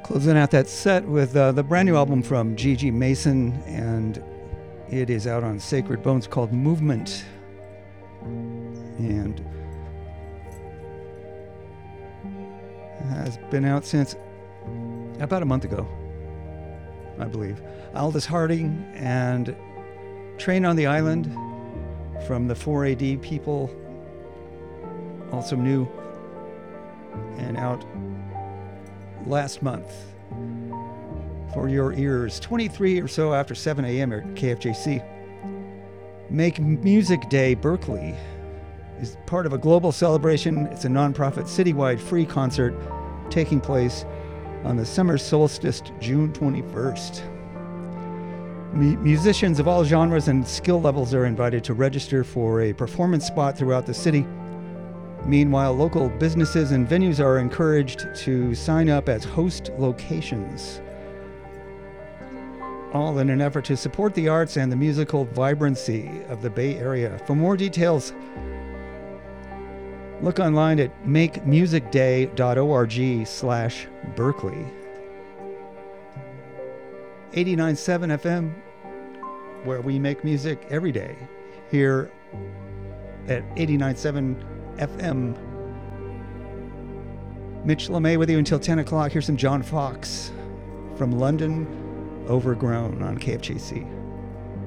Closing out that set with the brand new album from Gigi Mason, and it is out on Sacred Bones called Movement. And has been out since about a month ago, I believe. Aldous Harding and Train on the Island from the 4AD people, also new and out last month for your ears, 23 or so after 7 a.m. at KFJC. Make Music Day Berkeley is part of a global celebration. It's a nonprofit citywide free concert taking place on the summer solstice, June 21st. Musicians of all genres and skill levels are invited to register for a performance spot throughout the city. Meanwhile, local businesses and venues are encouraged to sign up as host locations, all in an effort to support the arts and the musical vibrancy of the Bay Area. For more details, look online at makemusicday.org/Berkeley. 89.7 FM, where we make music every day, here at 89.7 FM. Mitch LeMay with you until 10 o'clock. Here's some John Fox from London, Overgrown on KFJC.